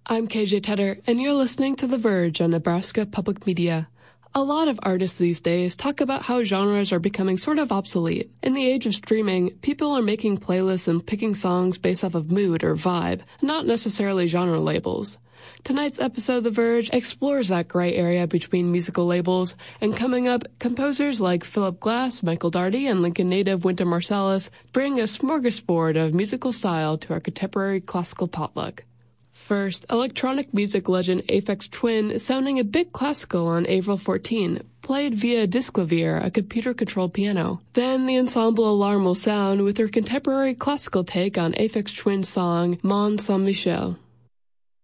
I'm KJ Tedder, and you're listening to The Verge on Nebraska Public Media. A lot of artists these days talk about how genres are becoming sort of obsolete. In the age of streaming, people are making playlists and picking songs based off of mood or vibe, not necessarily genre labels. Tonight's episode of The Verge explores that gray area between musical labels, and coming up, composers like Philip Glass, Michael Daugherty, and Lincoln native Wynton Marsalis bring a smorgasbord of musical style to our contemporary classical potluck. First, electronic music legend Aphex Twin is sounding a bit classical on Avril 14, played via Disklavier, a computer-controlled piano. Then the ensemble Alarm will sound with their contemporary classical take on Aphex Twin's song Mont Saint-Michel.